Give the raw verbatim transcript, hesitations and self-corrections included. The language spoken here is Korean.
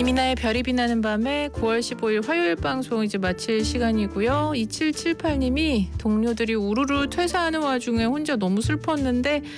이민아의 별이 빛나는 밤에 구월 십오일 화요일 방송 이제 마칠 시간이고요. 이칠칠팔님이 동료들이 우르르 퇴사하는 와중에 혼자 너무 슬펐는데